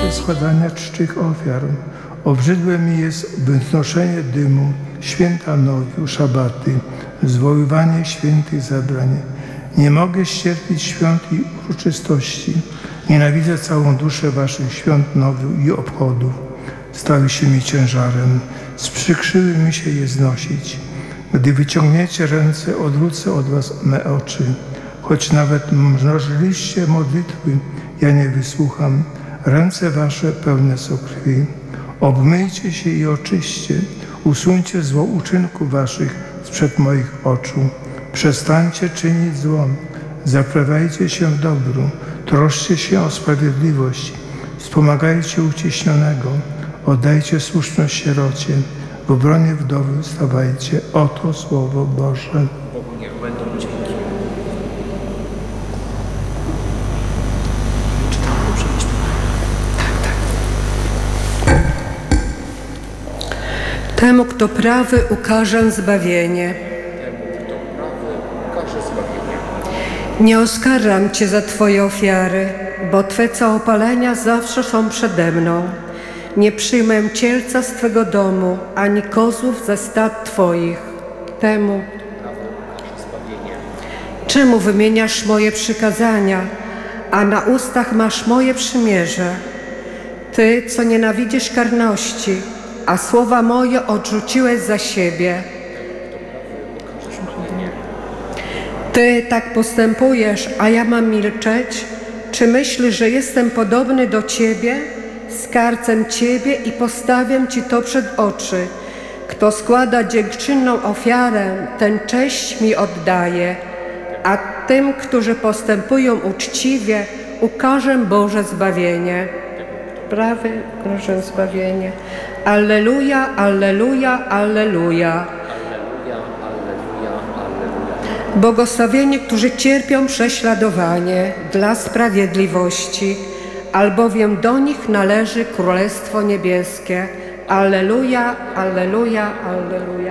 do składania czczych ofiar. Obrzydłe mi jest wznoszenie dymu, święta nowiu, szabaty, zwoływanie świętych zebrań. Nie mogę ścierpieć świąt i uroczystości. Nienawidzę całą duszę waszych świąt nowiu i obchodów. Stały się mi ciężarem, sprzykrzyły mi się je znosić. Gdy wyciągniecie ręce, odwrócę od was me oczy. Choć nawet mnożyliście modlitwy, ja nie wysłucham. Ręce wasze pełne są krwi. Obmyjcie się i oczyście. Usuńcie zło uczynków waszych sprzed moich oczu. Przestańcie czynić zło. Zaprawiajcie się w dobru. Troszcie się o sprawiedliwość. Wspomagajcie uciśnionego. Oddajcie słuszność sierocie. W obronie wdowy stawajcie. Oto Słowo Boże. Bogu niech będą dzięki. Czytamy, przejdźmy. Temu, kto prawy, ukażę zbawienie. Nie oskarżam Cię za Twoje ofiary, bo Twe całopalenia zawsze są przede mną. Nie przyjmę cielca z Twego domu, ani kozłów ze stad Twoich. Temu, czemu wymieniasz moje przykazania, a na ustach masz moje przymierze? Ty, co nienawidzisz karności, a słowa moje odrzuciłeś za siebie. Ty tak postępujesz, a ja mam milczeć? Czy myślisz, że jestem podobny do Ciebie? Skarcę Ciebie i postawię Ci to przed oczy. Kto składa dziękczynną ofiarę, ten cześć mi oddaje, a tym, którzy postępują uczciwie, ukażę Boże zbawienie. Prawy ukażę zbawienie. Alleluja, alleluja, alleluja. Błogosławieni, którzy cierpią prześladowanie dla sprawiedliwości, albowiem do nich należy Królestwo Niebieskie. Alleluja, alleluja, alleluja.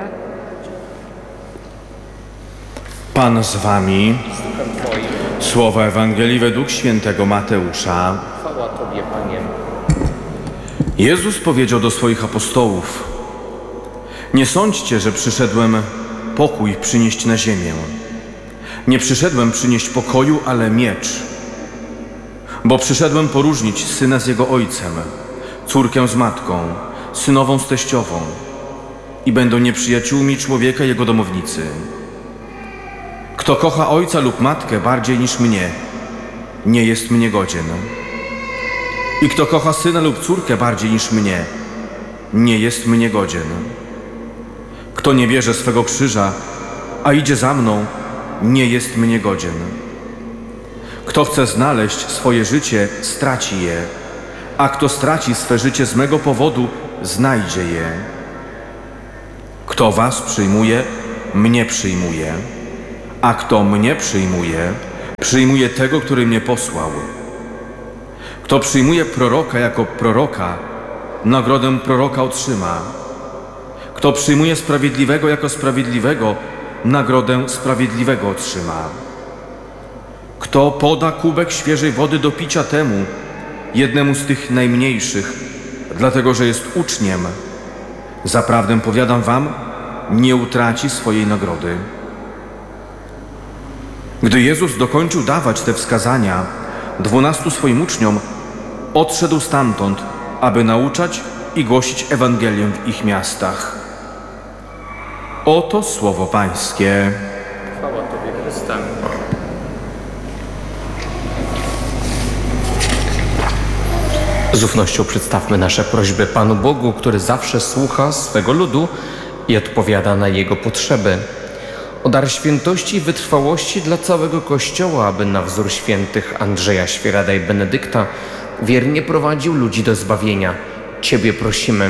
Pan z wami. Słowa Ewangelii według świętego Mateusza. Chwała Tobie, Panie. Jezus powiedział do swoich apostołów: nie sądźcie, że przyszedłem pokój przynieść na ziemię. Nie przyszedłem przynieść pokoju, ale miecz. Bo przyszedłem poróżnić syna z jego ojcem, córkę z matką, synową z teściową i będą nieprzyjaciółmi człowieka i jego domownicy. Kto kocha ojca lub matkę bardziej niż mnie, nie jest mnie godzien. I kto kocha syna lub córkę bardziej niż mnie, nie jest mnie godzien. Kto nie bierze swego krzyża, a idzie za mną, nie jest mnie godzien. Kto chce znaleźć swoje życie, straci je, a kto straci swe życie z mego powodu, znajdzie je. Kto was przyjmuje, mnie przyjmuje, a kto mnie przyjmuje, przyjmuje tego, który mnie posłał. Kto przyjmuje proroka jako proroka, nagrodę proroka otrzyma. Kto przyjmuje sprawiedliwego jako sprawiedliwego, nagrodę sprawiedliwego otrzyma. Kto poda kubek świeżej wody do picia temu, jednemu z tych najmniejszych, dlatego że jest uczniem, zaprawdę powiadam wam, nie utraci swojej nagrody. Gdy Jezus dokończył dawać te wskazania 12 swoim uczniom, odszedł stamtąd, aby nauczać i głosić Ewangelię w ich miastach. Oto słowo Pańskie. Chwała Tobie, Chryste. Z ufnością przedstawmy nasze prośby Panu Bogu, który zawsze słucha swego ludu i odpowiada na jego potrzeby. O dar świętości i wytrwałości dla całego Kościoła, aby na wzór świętych Andrzeja Świerada i Benedykta wiernie prowadził ludzi do zbawienia. Ciebie prosimy.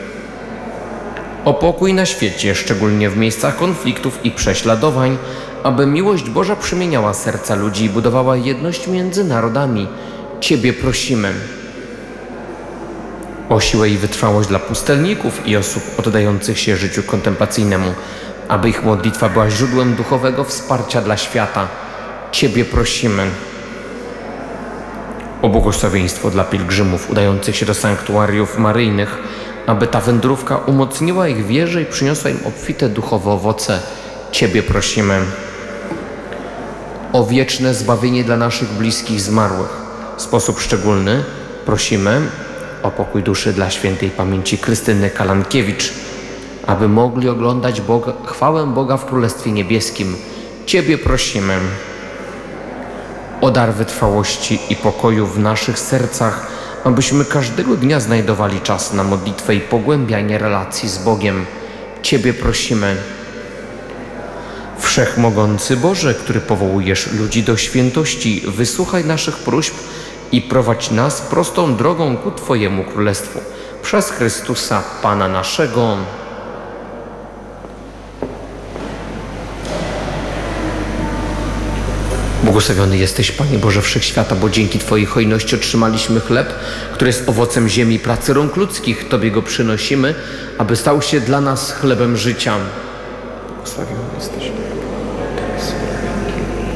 O pokój na świecie, szczególnie w miejscach konfliktów i prześladowań, aby miłość Boża przemieniała serca ludzi i budowała jedność między narodami. Ciebie prosimy. O siłę i wytrwałość dla pustelników i osób oddających się życiu kontemplacyjnemu, aby ich modlitwa była źródłem duchowego wsparcia dla świata. Ciebie prosimy. O błogosławieństwo dla pielgrzymów udających się do sanktuariów maryjnych, aby ta wędrówka umocniła ich wierze i przyniosła im obfite duchowe owoce. Ciebie prosimy. O wieczne zbawienie dla naszych bliskich zmarłych. W sposób szczególny prosimy o pokój duszy dla świętej pamięci Krystyny Kalankiewicz, aby mogli oglądać chwałę Boga w Królestwie Niebieskim. Ciebie prosimy. O dar wytrwałości i pokoju w naszych sercach, abyśmy każdego dnia znajdowali czas na modlitwę i pogłębianie relacji z Bogiem. Ciebie prosimy. Wszechmogący Boże, który powołujesz ludzi do świętości, wysłuchaj naszych próśb i prowadź nas prostą drogą ku Twojemu Królestwu. Przez Chrystusa, Pana naszego. Błogosławiony jesteś, Panie Boże Wszechświata, bo dzięki Twojej hojności otrzymaliśmy chleb, który jest owocem ziemi i pracy rąk ludzkich. Tobie go przynosimy, aby stał się dla nas chlebem życia. Błogosławiony jesteś teraz w